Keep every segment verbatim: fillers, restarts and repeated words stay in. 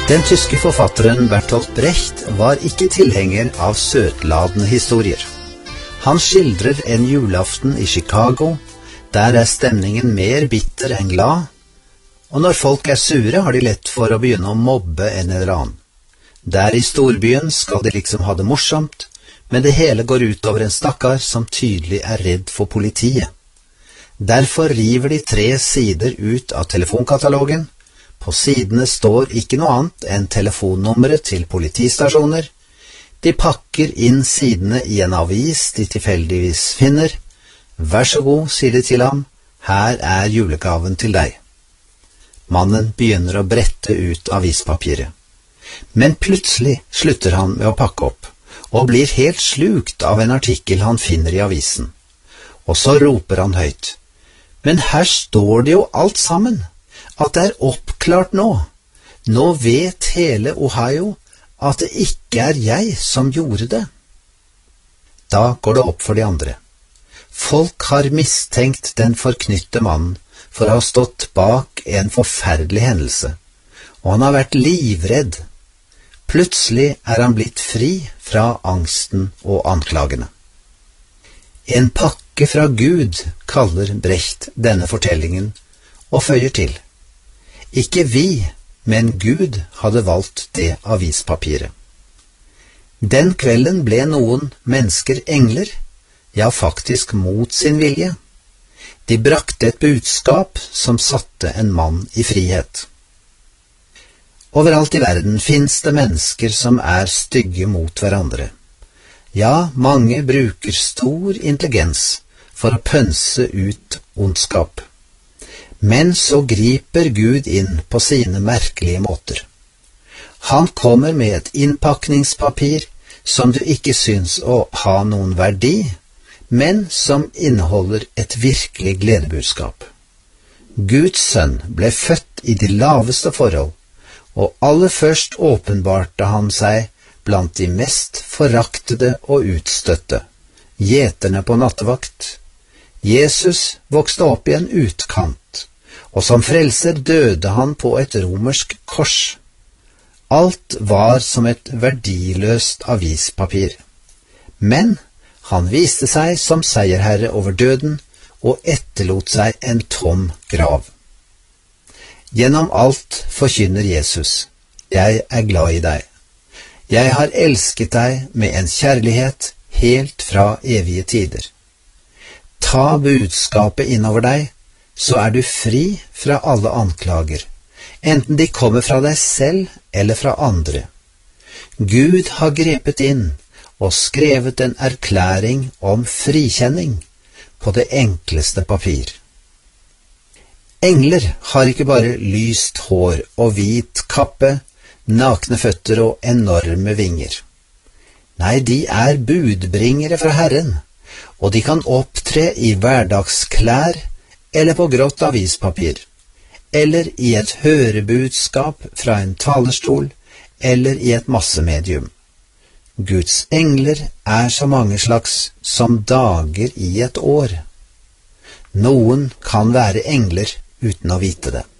Den tyske forfatteren Bertolt Brecht var ikke tilhenger av søtladende historier. Han skildrer en julaften i Chicago, der er stemningen mer bitter enn glad, og når folk er sure har de lett for å begynne å mobbe en eller annen. Der i storbyen skal de liksom ha det morsomt, men det hele går ut over en stakkar som tydelig er redd for politiet. Derfor river de tre sider ut av telefonkatalogen. På sidene står ikke noe annet enn telefonnummeret til politistasjoner. De pakker inn sidene i en avis de tilfeldigvis finner. Vær så god, sier de til ham, her er julegaven til deg. Mannen begynner å brette ut avispapiret. Men plutselig slutter han med å pakke opp, og blir helt slukt av en artikkel han finner i avisen. Og så roper han høyt. Men her står det jo alt sammen, at det er oppklart nå. Nå vet hele Ohio at det ikke er jeg som gjorde det. Da går det opp for de andre. Folk har mistenkt den forknytte mannen for å ha stått bak en forferdelig hendelse, og han har vært livredd. Plutselig er han blitt fri fra angsten og anklagene. En pakke fra Gud, kaller Brecht denne fortellingen, og føyer til. Ikke vi, men Gud hadde valgt det avispapiret. Den kvelden ble noen mennesker engler, ja faktisk mot sin vilje. De brakte et budskap som satte en mann i frihet. Overalt i verden finnes det mennesker som er stygge mot hverandre. Ja, mange bruker stor intelligens for å pønse ut ondskap. Men så griper Gud inn på sine merkelige måter. Han kommer med et innpakningspapir som du ikke syns å ha noen verdi, men som inneholder et virkelig gledebudskap. Guds sønn ble født i de laveste forhold, og aller først åpenbarte han seg blant de mest foraktede og utstøtte, gjeterne på nattevakt. Jesus vokste opp i en utkant, og som frelser døde han på et romersk kors. Alt var som et verdiløst avispapir. Men han viste seg som seierherre over døden og etterlot seg en tom grav. Gjennom alt forkynner Jesus, jeg er glad i deg. Jeg har elsket deg med en kjærlighet helt fra evige tider. Ta budskapet innover deg, så er du fri fra alle anklager, enten de kommer fra deg selv eller fra andre. Gud har grepet inn og skrevet en erklæring om frikjenning på det enkleste papir. Engler har ikke bare lyst hår og hvit kappe, nakne føtter og enorme vinger. Nei, de er budbringere fra Herren, og de kan opptre i hverdagsklær eller på grått avispapir, eller i et hørebudskap fra en talerstol, eller i et massemedium. Guds engler er så mange slags som dager i et år. Noen kan være engler uten å vite det.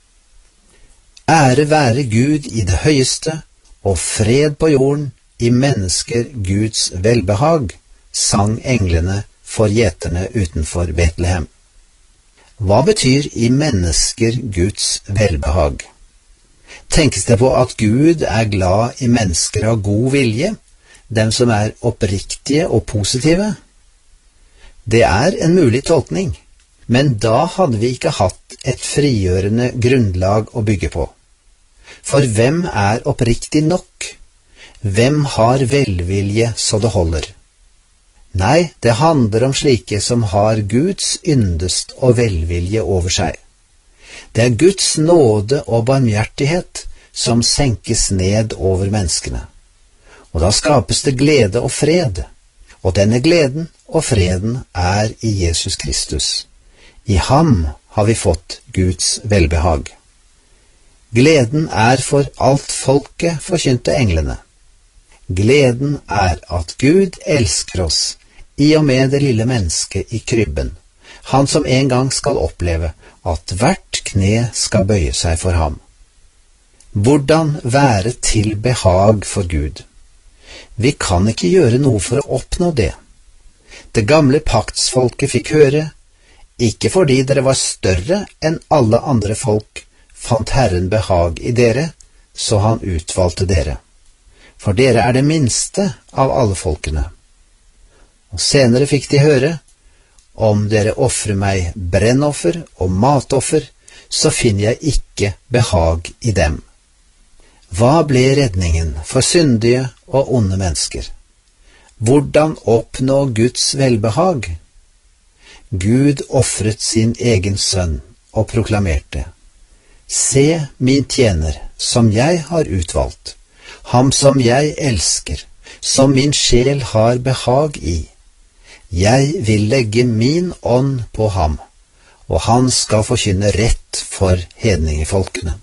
Ære være Gud i det høyeste, og fred på jorden i mennesker Guds velbehag, sang englene for gjeterne utenfor Betlehem. Hva betyr i mennesker Guds velbehag? Tenkes det på at Gud er glad i mennesker av god vilje, dem som er oppriktige og positive? Det er en mulig tolkning, men da hadde vi ikke hatt et frigjørende grunnlag å bygge på. For hvem er oppriktig nok? Hvem har velvilje så det holder? Nei, det handler om slike som har Guds yndest og velvilje over seg. Det er Guds nåde og barmhjertighet som senkes ned over menneskene. Og da skapes det glede og fred, og denne gleden og freden er i Jesus Kristus. I ham har vi fått Guds velbehag. Gleden er for alt folket, forkynte englene. Gleden er at Gud elsker oss, i og med det lille mennesket i krybben, han som en gang skal oppleve at hvert kne skal bøye seg for ham. Hvordan være til behag for Gud? Vi kan ikke gjøre noe for å oppnå det. Det gamle paktsfolket fikk høre, ikke fordi dere var større enn alle andre folk, fant Herren behag i dere, så han utvalgte dere. For dere er det minste av alle folkene. Og senere fikk de høre, om dere offrer meg brennoffer og matoffer, så finner jeg ikke behag i dem. Hva ble redningen for syndige og onde mennesker? Hvordan oppnå Guds velbehag? Gud offret sin egen sønn og proklamerte, Se min tjener, som jeg har utvalgt, ham som jeg elsker, som min sjel har behag i. Jeg vil legge min ånd på ham, og han skal forkynne rett for hedningefolkene.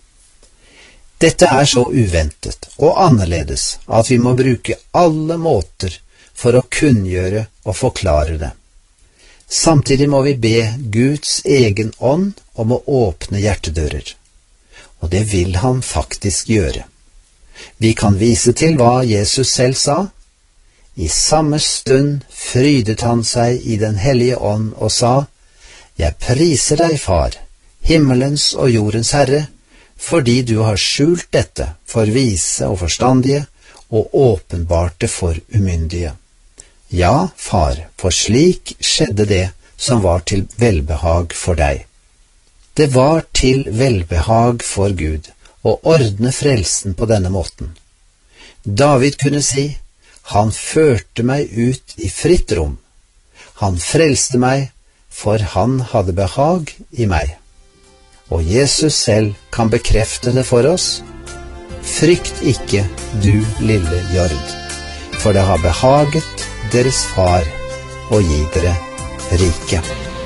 Dette er så uventet og annerledes at vi må bruke alle måter for å kunngjøre og forklare det. Samtidig må vi be Guds egen ånd om å åpne hjertedører, og det vil han faktisk gjøre. Vi kan vise til hva Jesus selv sa. I samme stund frydet han seg i den hellige ånd og sa, Jeg priser deg, Far, himmelens og jordens Herre, fordi du har skjult dette for vise og forstandige og åpenbart det for umyndige. Ja, Far, for slik skjedde det som var til velbehag for deg. Det var til velbehag for Gud å ordne frelsen på denne måten. David kunne si, Han førte meg ut i fritt rom. Han frelste meg, for han hadde behag i meg. Og Jesus selv kan bekrefte det for oss. Frykt ikke, du lille jord, for det har behaget deres far å gi dere rike.